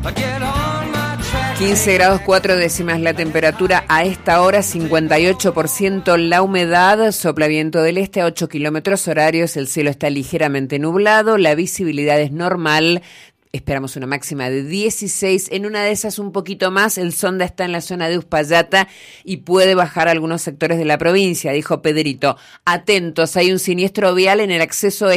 15 grados 4 décimas la temperatura a esta hora, 58% la humedad, sopla viento del este a 8 kilómetros horarios, el cielo está ligeramente nublado, la visibilidad es normal. Esperamos una máxima de 16, en una de esas un poquito más, el Sonda está en la zona de Uspallata y puede bajar a algunos sectores de la provincia, dijo Pedrito. Atentos, hay un siniestro vial en el acceso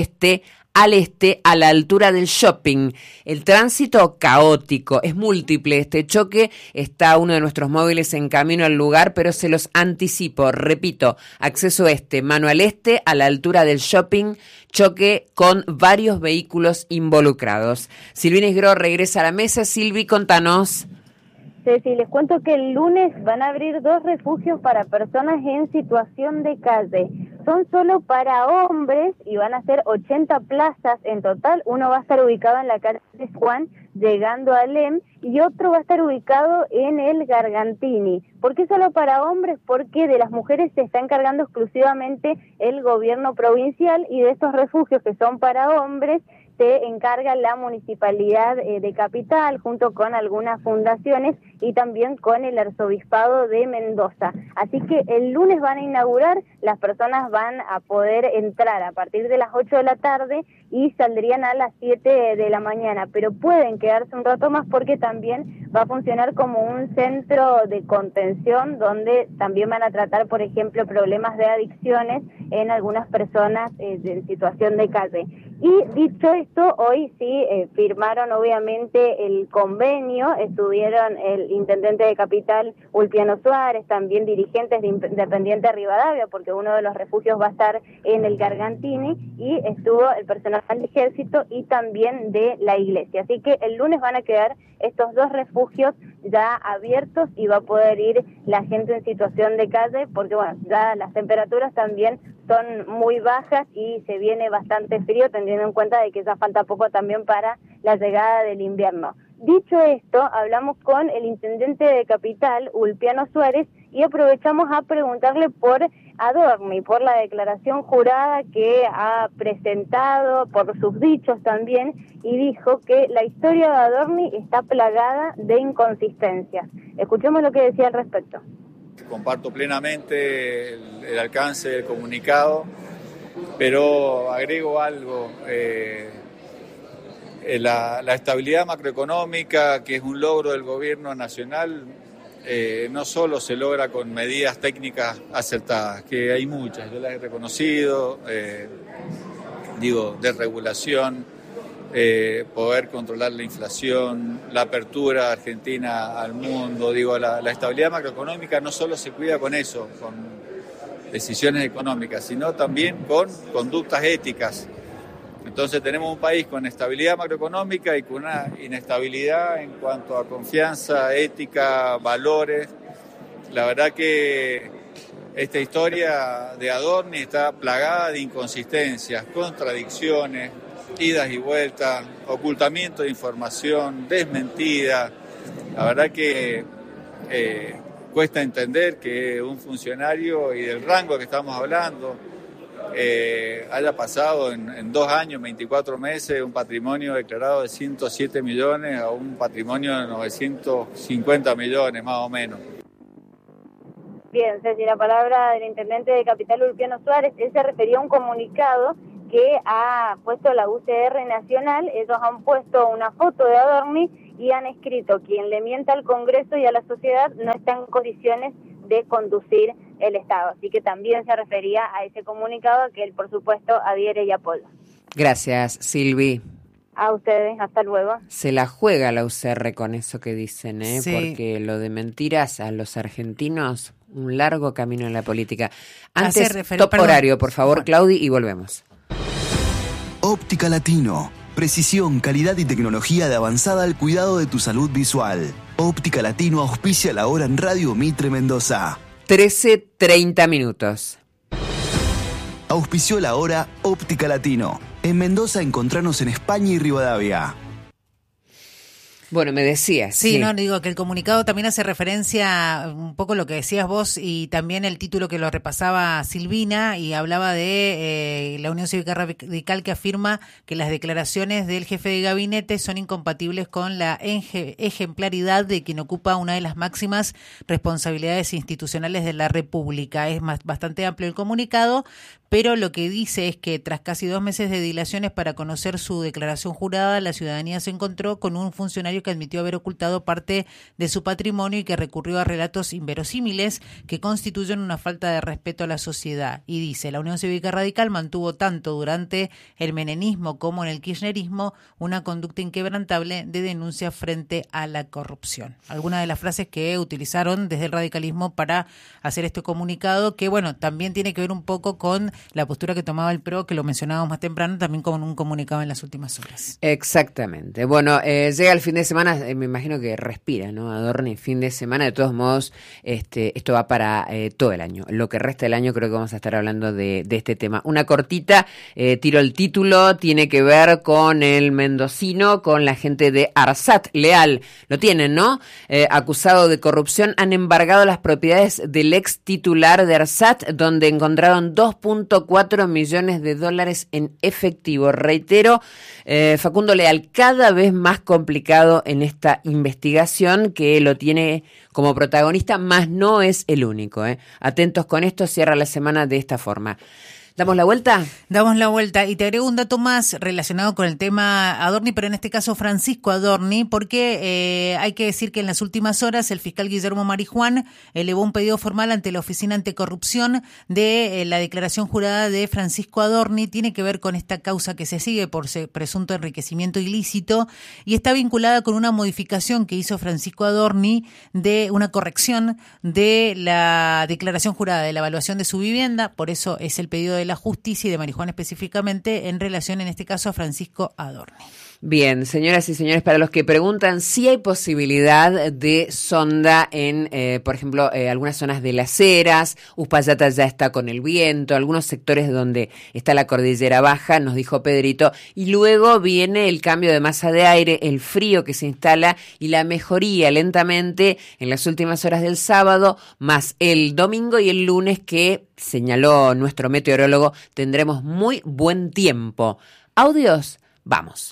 al este, a la altura del shopping. El tránsito caótico, es múltiple este choque, está uno de nuestros móviles en camino al lugar, pero se los anticipo, repito, acceso este, mano al este, a la altura del shopping, choque con varios vehículos involucrados. Silvina Isgro regresa a la mesa. Silvi, contanos. Ceci, les cuento que el lunes van a abrir 2 refugios para personas en situación de calle. Son solo para hombres y van a ser 80 plazas en total. Uno va a estar ubicado en la calle Juan, llegando a Lem, y otro va a estar ubicado en el Gargantini. ¿Por qué solo para hombres? Porque de las mujeres se está encargando exclusivamente el gobierno provincial, y de estos refugios que son para hombres se encarga la Municipalidad de Capital, junto con algunas fundaciones y también con el Arzobispado de Mendoza. Así que el lunes van a inaugurar, las personas van a poder entrar a partir de las 8 de la tarde y saldrían a las 7 de la mañana, pero pueden quedarse un rato más porque también va a funcionar como un centro de contención donde también van a tratar, por ejemplo, problemas de adicciones en algunas personas en situación de calle. Y dicho esto, hoy sí firmaron obviamente el convenio, estuvieron el intendente de Capital, Ulpiano Suárez, también dirigentes de Independiente Rivadavia, porque uno de los refugios va a estar en el Gargantini, y estuvo el personal del Ejército y también de la Iglesia. Así que el lunes van a quedar estos 2 refugios ya abiertos y va a poder ir la gente en situación de calle, porque bueno, ya las temperaturas también son muy bajas y se viene bastante frío, teniendo en cuenta de que ya falta poco también para la llegada del invierno. Dicho esto, hablamos con el intendente de Capital, Ulpiano Suárez, y aprovechamos a preguntarle por Adorni, por la declaración jurada que ha presentado, por sus dichos también, y dijo que la historia de Adorni está plagada de inconsistencias. Escuchemos lo que decía al respecto. Comparto plenamente el alcance del comunicado, pero agrego algo. La estabilidad macroeconómica, que es un logro del gobierno nacional, no solo se logra con medidas técnicas acertadas, que hay muchas, yo las he reconocido, de regulación, poder controlar la inflación, la apertura argentina al mundo, la estabilidad macroeconómica no solo se cuida con eso, con decisiones económicas, sino también con conductas éticas. Entonces tenemos un país con estabilidad macroeconómica y con una inestabilidad en cuanto a confianza, ética, valores. La verdad que esta historia de Adorni está plagada de inconsistencias, contradicciones, idas y vueltas, ocultamiento de información, desmentida. La verdad que cuesta entender que un funcionario y del rango que estamos hablando haya pasado en 2 años, 24 meses, un patrimonio declarado de 107 millones a un patrimonio de 950 millones más o menos. Bien, Ceci, la palabra del intendente de Capital, Ulpiano Suárez. Él se refería a un comunicado que ha puesto la UCR Nacional. Ellos han puesto una foto de Adorni y han escrito: quien le mienta al Congreso y a la sociedad no está en condiciones de conducir el Estado. Así que también se refería a ese comunicado que él, por supuesto, adhiere y apoya. Gracias, Silvi. A ustedes, hasta luego. Se la juega la UCR con eso que dicen, Sí. Porque lo de mentiras a los argentinos, un largo camino en la política. Antes, top horario, por favor, Claudi, y volvemos. Óptica Latino. Precisión, calidad y tecnología de avanzada al cuidado de tu salud visual. Óptica Latino auspicia la hora en Radio Mitre Mendoza. 13:30 minutos. Auspició la hora Óptica Latino. En Mendoza encontranos en España y Rivadavia. Bueno, me decías. Sí, no, digo que el comunicado también hace referencia un poco a lo que decías vos y también el título que lo repasaba Silvina y hablaba de la Unión Cívica Radical, que afirma que las declaraciones del jefe de gabinete son incompatibles con la ejemplaridad de quien ocupa una de las máximas responsabilidades institucionales de la República. Es bastante amplio el comunicado, pero lo que dice es que tras casi 2 meses de dilaciones para conocer su declaración jurada, la ciudadanía se encontró con un funcionario que admitió haber ocultado parte de su patrimonio y que recurrió a relatos inverosímiles que constituyen una falta de respeto a la sociedad. Y dice, la Unión Cívica Radical mantuvo tanto durante el menemismo como en el kirchnerismo una conducta inquebrantable de denuncia frente a la corrupción. Algunas de las frases que utilizaron desde el radicalismo para hacer este comunicado, que bueno, también tiene que ver un poco con la postura que tomaba el PRO, que lo mencionábamos más temprano, también con un comunicado en las últimas horas. Exactamente. Bueno, llega el fin de semana, me imagino que respira, ¿no? Adorni, fin de semana. De todos modos, esto va para todo el año. Lo que resta del año creo que vamos a estar hablando de este tema. Una cortita, tiro el título, tiene que ver con el mendocino, con la gente de Arsat Leal. Lo tienen, ¿no? Acusado de corrupción, han embargado las propiedades del ex titular de Arsat, donde encontraron 2.4 millones de dólares en efectivo. Reitero, Facundo Leal, cada vez más complicado en esta investigación, que lo tiene como protagonista, más no es el único. Atentos con esto, cierra la semana de esta forma. ¿Damos la vuelta? Damos la vuelta y te agrego un dato más relacionado con el tema Adorni, pero en este caso Francisco Adorni, porque hay que decir que en las últimas horas el fiscal Guillermo Marijuán elevó un pedido formal ante la Oficina Anticorrupción de la declaración jurada de Francisco Adorni. Tiene que ver con esta causa que se sigue por presunto enriquecimiento ilícito y está vinculada con una modificación que hizo Francisco Adorni de una corrección de la declaración jurada de la evaluación de su vivienda. Por eso es el pedido de la justicia y de Marijuán específicamente en relación, en este caso, a Francisco Adorni. Bien, señoras y señores, para los que preguntan si hay posibilidad de sonda en, por ejemplo, algunas zonas de Las Heras, Uspallata ya está con el viento, algunos sectores donde está la cordillera baja, nos dijo Pedrito, y luego viene el cambio de masa de aire, el frío que se instala y la mejoría lentamente en las últimas horas del sábado, más el domingo y el lunes, que señaló nuestro meteorólogo, tendremos muy buen tiempo. ¿Audios? Vamos.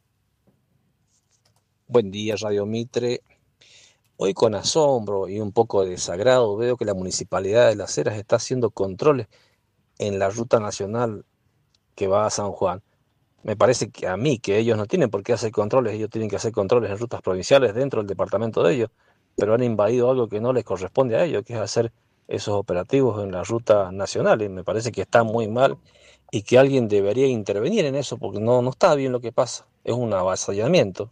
Buen día, Radio Mitre. Hoy con asombro y un poco de desagrado veo que la Municipalidad de Las Heras está haciendo controles en la ruta nacional que va a San Juan. Me parece que a mí, que ellos no tienen por qué hacer controles, ellos tienen que hacer controles en rutas provinciales dentro del departamento de ellos, pero han invadido algo que no les corresponde a ellos, que es hacer esos operativos en la ruta nacional, y me parece que está muy mal y que alguien debería intervenir en eso, porque no está bien lo que pasa, es un avasallamiento.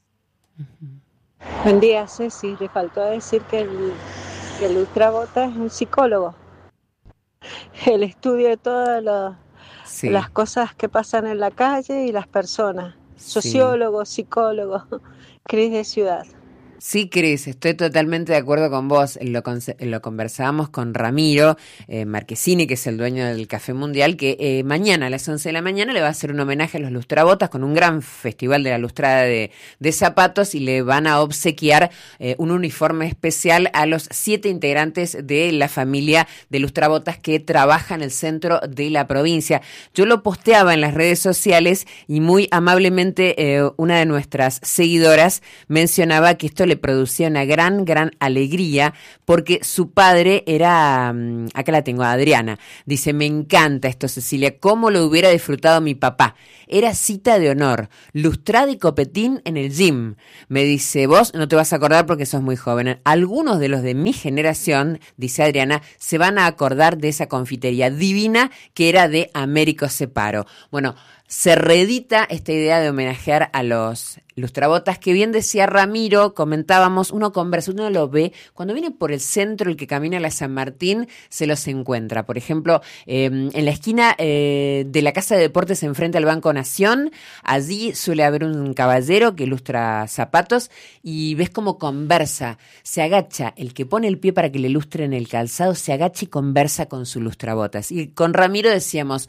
Buen día, Ceci. Le faltó decir que el ultrabota es un psicólogo. El estudio de todas las cosas que pasan en la calle y las personas. Sociólogo, psicólogo, Cris de Ciudad. Sí, Cris, estoy totalmente de acuerdo con vos. Lo conversábamos con Ramiro Marquesini, que es el dueño del Café Mundial, que mañana a las 11 de la mañana le va a hacer un homenaje a los lustrabotas con un gran festival de la lustrada de zapatos, y le van a obsequiar un uniforme especial a los 7 integrantes de la familia de lustrabotas que trabaja en el centro de la provincia. Yo lo posteaba en las redes sociales y muy amablemente una de nuestras seguidoras mencionaba que esto le producía una gran alegría, porque su padre era, acá la tengo, Adriana, dice: me encanta esto, Cecilia, cómo lo hubiera disfrutado mi papá, era cita de honor, lustrada y copetín en el gym. Me dice: vos no te vas a acordar porque sos muy joven, algunos de los de mi generación, dice Adriana, se van a acordar de esa confitería divina que era de Américo Separo. Bueno, se reedita esta idea de homenajear a los lustrabotas, que bien decía Ramiro, comentábamos, uno conversa, uno lo ve, cuando viene por el centro, el que camina a la San Martín, se los encuentra. Por ejemplo, en la esquina de la Casa de Deportes enfrente al Banco Nación, allí suele haber un caballero que lustra zapatos y ves cómo conversa, se agacha, el que pone el pie para que le lustren el calzado, se agacha y conversa con su lustrabotas. Y con Ramiro decíamos,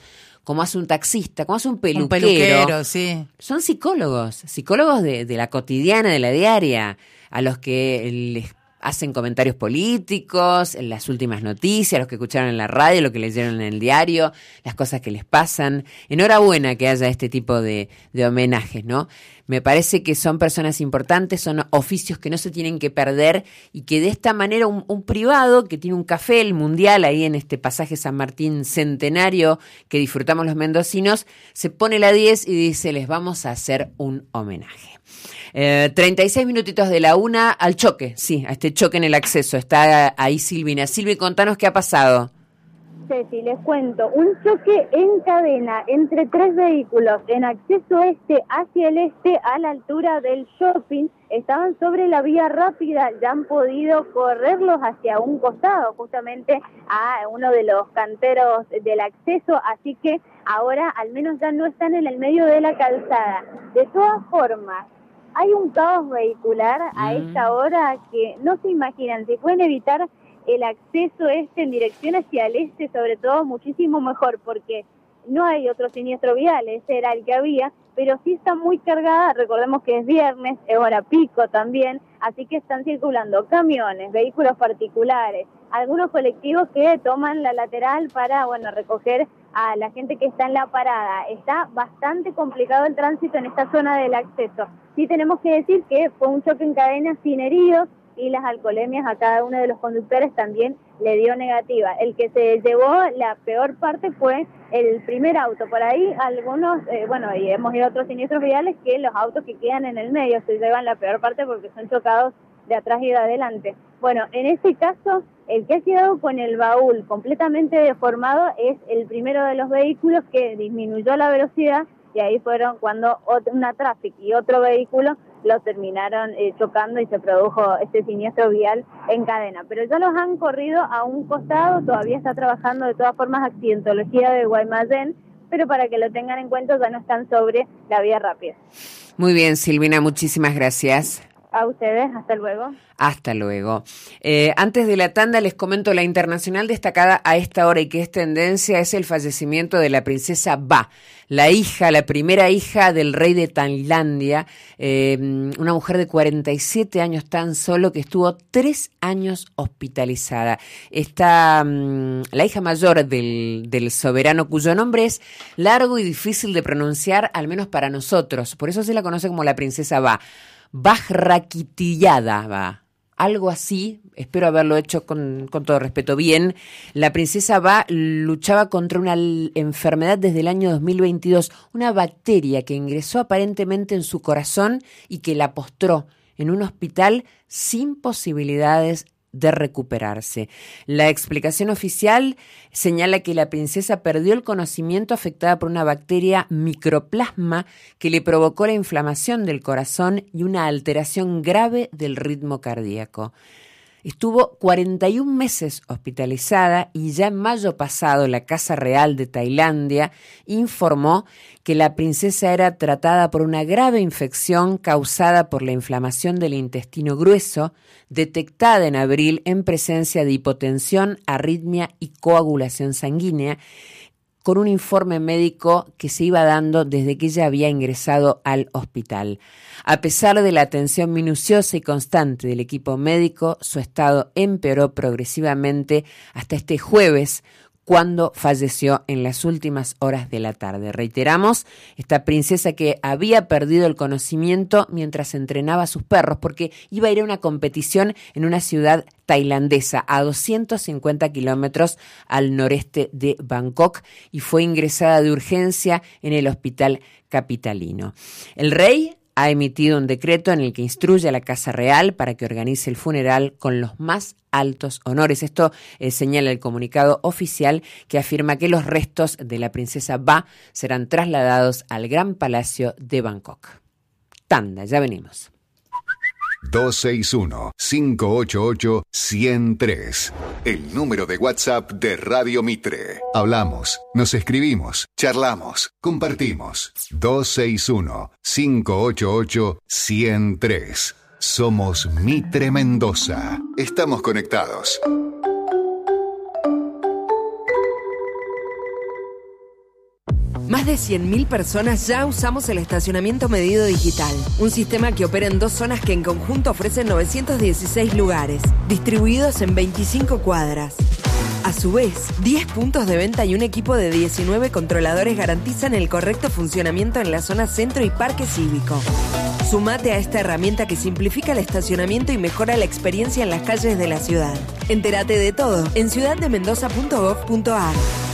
como hace un taxista, como hace un peluquero. Un peluquero, sí. Son psicólogos de la cotidiana, de la diaria, a los que les hacen comentarios políticos, en las últimas noticias, los que escucharon en la radio, lo que leyeron en el diario, las cosas que les pasan. Enhorabuena que haya este tipo de homenajes, ¿no? Me parece que son personas importantes, son oficios que no se tienen que perder y que de esta manera un privado que tiene un café, el Mundial, ahí en este pasaje San Martín Centenario que disfrutamos los mendocinos, se pone la 10 y dice, les vamos a hacer un homenaje. 36 minutitos de la 1 al choque, sí, a este choque en el acceso. Está ahí Silvina. Silvi, contanos qué ha pasado. Ceci, les cuento, un choque en cadena entre 3 vehículos en acceso hacia el este a la altura del shopping. Estaban sobre la vía rápida, ya han podido correrlos hacia un costado, justamente a uno de los canteros del acceso, así que ahora al menos ya no están en el medio de la calzada. De todas formas, hay un caos vehicular a esta hora que no se imaginan. Si pueden evitar el acceso en dirección hacia el este, sobre todo, muchísimo mejor, porque no hay otro siniestro vial, ese era el que había, pero sí está muy cargada. Recordemos que es viernes, es hora pico también, así que están circulando camiones, vehículos particulares, algunos colectivos que toman la lateral para, recoger a la gente que está en la parada. Está bastante complicado el tránsito en esta zona del acceso. Sí tenemos que decir que fue un choque en cadena sin heridos y las alcoholemias a cada uno de los conductores también le dio negativa. El que se llevó la peor parte fue el primer auto. Por ahí algunos, y hemos ido a otros siniestros viales que los autos que quedan en el medio se llevan la peor parte porque son chocados de atrás y de adelante. Bueno, en este caso, el que ha quedado con el baúl completamente deformado es el primero de los vehículos que disminuyó la velocidad y ahí fueron cuando una Traffic y otro vehículo lo terminaron chocando y se produjo este siniestro vial en cadena. Pero ya los han corrido a un costado, todavía está trabajando de todas formas accidentología de Guaymallén, pero para que lo tengan en cuenta ya no están sobre la vía rápida. Muy bien, Silvina, muchísimas gracias. A ustedes, hasta luego. Hasta luego. Antes de la tanda les comento la internacional destacada a esta hora y que es tendencia es el fallecimiento de la princesa Ba, la primera hija del rey de Tailandia, una mujer de 47 años tan solo que estuvo 3 años hospitalizada. Esta, la hija mayor del soberano cuyo nombre es largo y difícil de pronunciar, al menos para nosotros, por eso se la conoce como la princesa Ba. Bajraquitiyada, algo así, espero haberlo hecho con todo respeto bien. La princesa Ba luchaba contra una enfermedad desde el año 2022, una bacteria que ingresó aparentemente en su corazón y que la postró en un hospital sin posibilidades de recuperarse. La explicación oficial señala que la princesa perdió el conocimiento afectada por una bacteria microplasma que le provocó la inflamación del corazón y una alteración grave del ritmo cardíaco. Estuvo 41 meses hospitalizada y ya en mayo pasado la Casa Real de Tailandia informó que la princesa era tratada por una grave infección causada por la inflamación del intestino grueso, detectada en abril en presencia de hipotensión, arritmia y coagulación sanguínea, con un informe médico que se iba dando desde que ella había ingresado al hospital. A pesar de la atención minuciosa y constante del equipo médico, su estado empeoró progresivamente hasta este jueves, cuando falleció en las últimas horas de la tarde. Reiteramos, esta princesa que había perdido el conocimiento mientras entrenaba a sus perros, porque iba a ir a una competición en una ciudad tailandesa a 250 kilómetros al noreste de Bangkok y fue ingresada de urgencia en el hospital capitalino. El rey ha emitido un decreto en el que instruye a la Casa Real para que organice el funeral con los más altos honores. Esto señala el comunicado oficial que afirma que los restos de la princesa Ba serán trasladados al Gran Palacio de Bangkok. Tanda, ya venimos. 261-588-103. El número de WhatsApp de Radio Mitre. Hablamos, nos escribimos, charlamos, compartimos. 261-588-103. Somos Mitre Mendoza. Estamos conectados. Más de 100.000 personas ya usamos el estacionamiento medido digital, un sistema que opera en 2 zonas que en conjunto ofrecen 916 lugares, distribuidos en 25 cuadras. A su vez, 10 puntos de venta y un equipo de 19 controladores garantizan el correcto funcionamiento en la zona centro y parque cívico. Sumate a esta herramienta que simplifica el estacionamiento y mejora la experiencia en las calles de la ciudad. Entérate de todo en ciudaddemendoza.gov.ar.